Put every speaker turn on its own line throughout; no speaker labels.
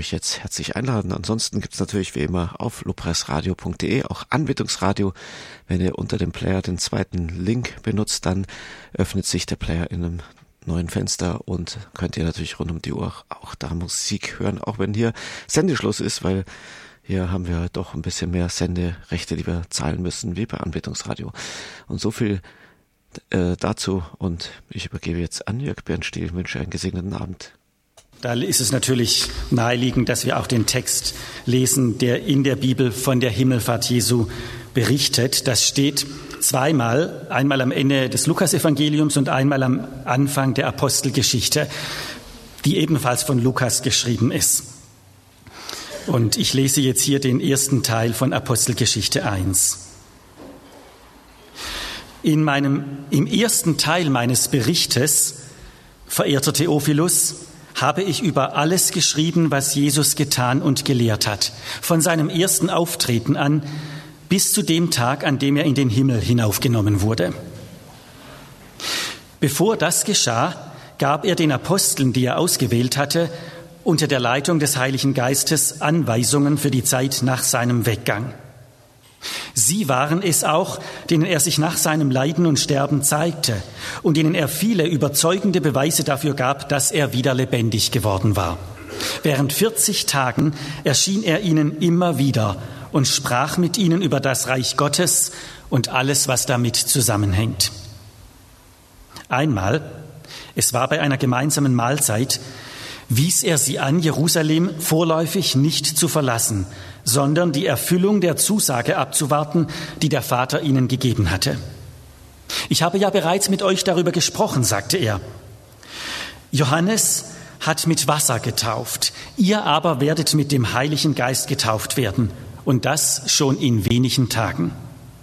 ich jetzt herzlich einladen. Ansonsten gibt's natürlich wie immer auf lobpreisradio.de auch Anbetungsradio. Wenn ihr unter dem Player den zweiten Link benutzt, dann öffnet sich der Player in einem neuen Fenster und könnt ihr natürlich rund um die Uhr auch da Musik hören, auch wenn hier Sendeschluss ist, weil hier haben wir doch ein bisschen mehr Senderechte, die wir zahlen müssen, wie bei Anbetungsradio. Und so viel dazu, und ich übergebe jetzt an Jörg Bernstiel, wünsche einen gesegneten Abend.
Da ist es natürlich naheliegend, dass wir auch den Text lesen, der in der Bibel von der Himmelfahrt Jesu berichtet. Das steht zweimal, einmal am Ende des Lukasevangeliums und einmal am Anfang der Apostelgeschichte, die ebenfalls von Lukas geschrieben ist. Und ich lese jetzt hier den ersten Teil von Apostelgeschichte 1. Im ersten Teil meines Berichtes, verehrter Theophilus, habe ich über alles geschrieben, was Jesus getan und gelehrt hat, von seinem ersten Auftreten an bis zu dem Tag, an dem er in den Himmel hinaufgenommen wurde. Bevor das geschah, gab er den Aposteln, die er ausgewählt hatte, unter der Leitung des Heiligen Geistes Anweisungen für die Zeit nach seinem Weggang. Sie waren es auch, denen er sich nach seinem Leiden und Sterben zeigte und denen er viele überzeugende Beweise dafür gab, dass er wieder lebendig geworden war. Während 40 Tagen erschien er ihnen immer wieder und sprach mit ihnen über das Reich Gottes und alles, was damit zusammenhängt. Einmal, es war bei einer gemeinsamen Mahlzeit, wies er sie an, Jerusalem vorläufig nicht zu verlassen, sondern die Erfüllung der Zusage abzuwarten, die der Vater ihnen gegeben hatte. Ich habe ja bereits mit euch darüber gesprochen, sagte er. Johannes hat mit Wasser getauft, ihr aber werdet mit dem Heiligen Geist getauft werden, und das schon in wenigen Tagen.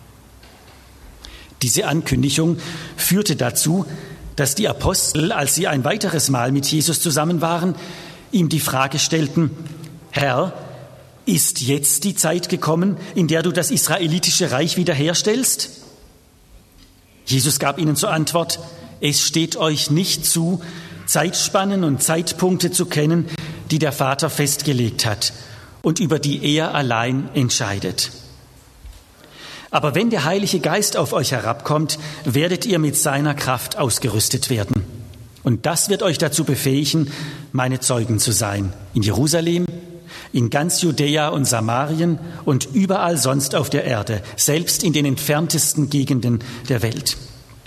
Diese Ankündigung führte dazu, dass die Apostel, als sie ein weiteres Mal mit Jesus zusammen waren, ihm die Frage stellten: Herr, ist jetzt die Zeit gekommen, in der du das israelitische Reich wiederherstellst? Jesus gab ihnen zur Antwort: Es steht euch nicht zu, Zeitspannen und Zeitpunkte zu kennen, die der Vater festgelegt hat und über die er allein entscheidet. Aber wenn der Heilige Geist auf euch herabkommt, werdet ihr mit seiner Kraft ausgerüstet werden. Und das wird euch dazu befähigen, meine Zeugen zu sein. In Jerusalem, in ganz Judäa und Samarien und überall sonst auf der Erde, selbst in den entferntesten Gegenden der Welt.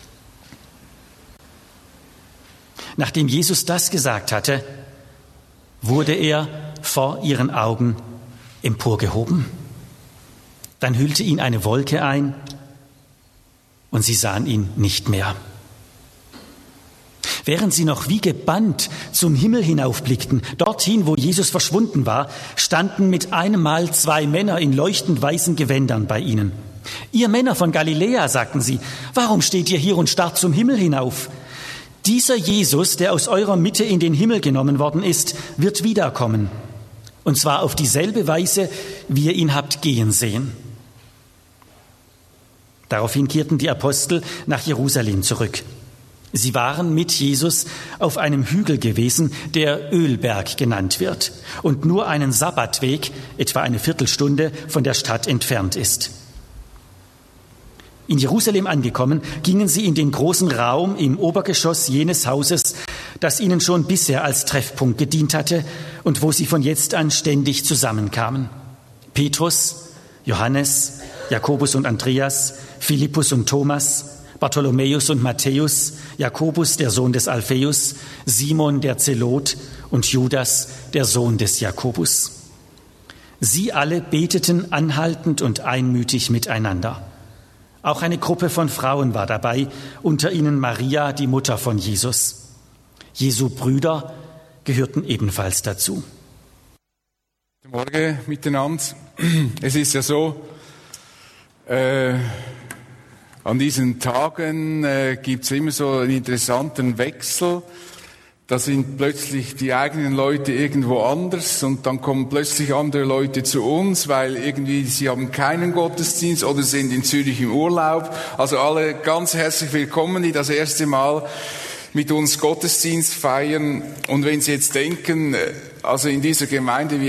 Nachdem Jesus das gesagt hatte, wurde er vor ihren Augen emporgehoben. Dann hüllte ihn eine Wolke ein und sie sahen ihn nicht mehr. Während sie noch wie gebannt zum Himmel hinaufblickten, dorthin, wo Jesus verschwunden war, standen mit einem Mal 2 Männer in leuchtend weißen Gewändern bei ihnen. Ihr Männer von Galiläa, sagten sie, warum steht ihr hier und starrt zum Himmel hinauf? Dieser Jesus, der aus eurer Mitte in den Himmel genommen worden ist, wird wiederkommen. Und zwar auf dieselbe Weise, wie ihr ihn habt gehen sehen. Daraufhin kehrten die Apostel nach Jerusalem zurück. Sie waren mit Jesus auf einem Hügel gewesen, der Ölberg genannt wird und nur einen Sabbatweg, etwa eine Viertelstunde, von der Stadt entfernt ist. In Jerusalem angekommen, gingen sie in den großen Raum im Obergeschoss jenes Hauses, das ihnen schon bisher als Treffpunkt gedient hatte und wo sie von jetzt an ständig zusammenkamen. Petrus, Johannes, Jakobus und Andreas, Philippus und Thomas, Bartholomäus und Matthäus, Jakobus, der Sohn des Alpheus, Simon, der Zelot und Judas, der Sohn des Jakobus. Sie alle beteten anhaltend und einmütig miteinander. Auch eine Gruppe von Frauen war dabei, unter ihnen Maria, die Mutter von Jesus. Jesu Brüder gehörten ebenfalls dazu.
Guten Morgen miteinander. Es ist ja so, an diesen Tagen gibt es immer so einen interessanten Wechsel. Da sind plötzlich die eigenen Leute irgendwo anders und dann kommen plötzlich andere Leute zu uns, weil irgendwie sie haben keinen Gottesdienst oder sind in Zürich im Urlaub. Also alle ganz herzlich willkommen, die das erste Mal mit uns Gottesdienst feiern. Und wenn Sie jetzt denken, also in dieser Gemeinde,